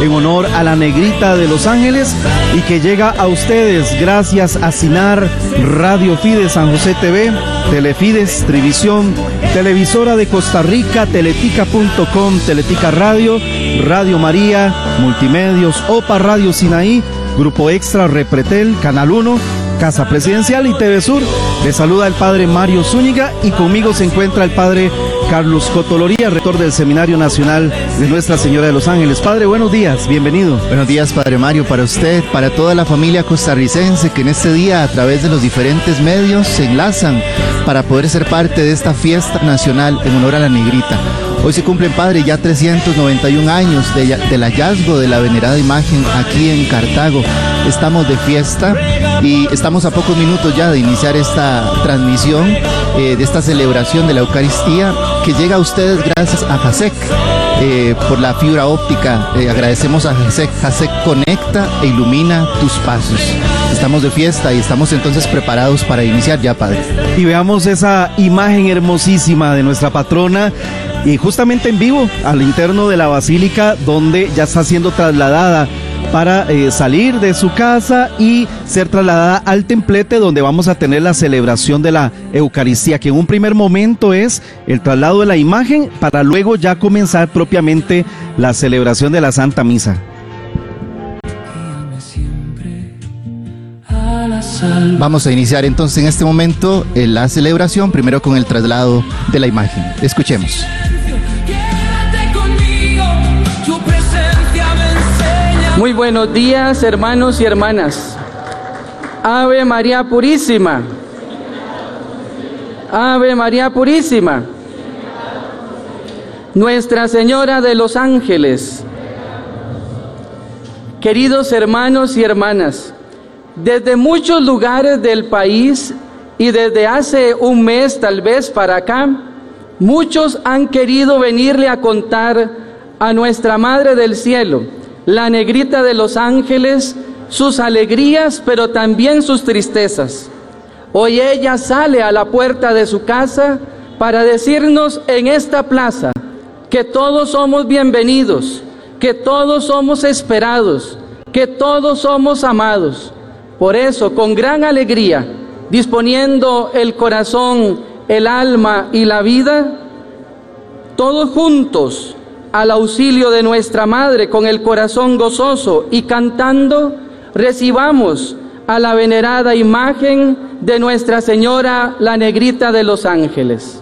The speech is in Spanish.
en honor a la Negrita de Los Ángeles y que llega a ustedes gracias a Cinar, Radio Fides San José TV, Telefides, Trivisión, Televisora de Costa Rica, Teletica.com, Teletica Radio, Radio María, Multimedios, OPA Radio Sinaí, Grupo Extra, Repretel, Canal 1, Casa Presidencial y TV Sur. Les saluda el padre Mario Zúñiga y conmigo se encuentra el padre Carlos Cotoloría, rector del Seminario Nacional de Nuestra Señora de Los Ángeles. Padre, buenos días, bienvenido. Buenos días, padre Mario, para usted, para toda la familia costarricense que en este día a través de los diferentes medios se enlazan para poder ser parte de esta fiesta nacional en honor a la Negrita. Hoy se cumplen, padre, ya 391 años del hallazgo de la venerada imagen aquí en Cartago. Estamos de fiesta y estamos a pocos minutos ya de iniciar esta transmisión de esta celebración de la Eucaristía que llega a ustedes gracias a JASEC por la fibra óptica. Agradecemos a JASEC. JASEC conecta e ilumina tus pasos. Estamos de fiesta y estamos entonces preparados para iniciar ya, padre. Y veamos esa imagen hermosísima de nuestra patrona y justamente en vivo al interno de la basílica, donde ya está siendo trasladada para salir de su casa y ser trasladada al templete, donde vamos a tener la celebración de la Eucaristía, que en un primer momento es el traslado de la imagen para luego ya comenzar propiamente la celebración de la Santa Misa. Vamos a iniciar entonces en este momento la celebración, primero con el traslado de la imagen. Escuchemos. Muy buenos días, hermanos y hermanas. Ave María Purísima. Ave María Purísima. Nuestra Señora de los Ángeles. Queridos hermanos y hermanas, desde muchos lugares del país y desde hace un mes tal vez para acá, muchos han querido venirle a contar a nuestra Madre del Cielo, la Negrita de Los Ángeles, sus alegrías, pero también sus tristezas. Hoy ella sale a la puerta de su casa para decirnos en esta plaza que todos somos bienvenidos, que todos somos esperados, que todos somos amados. Por eso, con gran alegría, disponiendo el corazón, el alma y la vida, todos juntos, al auxilio de nuestra Madre, con el corazón gozoso y cantando, recibamos a la venerada imagen de Nuestra Señora, la Negrita de Los Ángeles.